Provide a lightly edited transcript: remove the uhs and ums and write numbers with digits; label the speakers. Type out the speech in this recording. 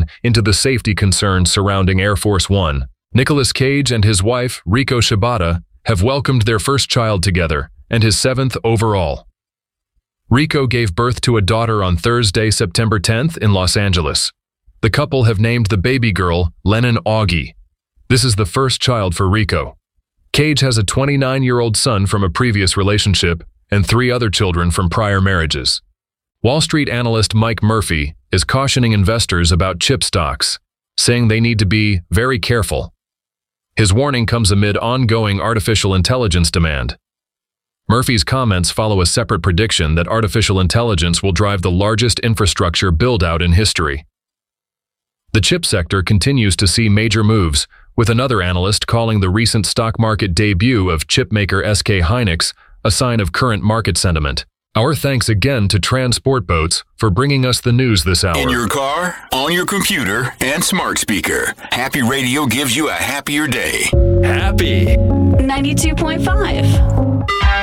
Speaker 1: into the safety concerns surrounding Air Force One. Nicolas Cage and his wife, Riko Shibata, have welcomed their first child together, and his seventh overall. Riko gave birth to a daughter on Thursday, September 10th in Los Angeles. The couple have named the baby girl Lennon Augie. This is the first child for Riko. Cage has a 29-year-old son from a previous relationship and 3 other children from prior marriages. Wall Street analyst Mike Murphy is cautioning investors about chip stocks, saying they need to be very careful. His warning comes amid ongoing artificial intelligence demand. Murphy's comments follow a separate prediction that artificial intelligence will drive the largest infrastructure build-out in history. The chip sector continues to see major moves, with another analyst calling the recent stock market debut of chipmaker SK Hynix a sign of current market sentiment. Our thanks again to Transport Boats for bringing us the news this hour.
Speaker 2: In your car, on your computer, and smart speaker, Happy Radio gives you a happier day.
Speaker 3: Happy
Speaker 4: 92.5.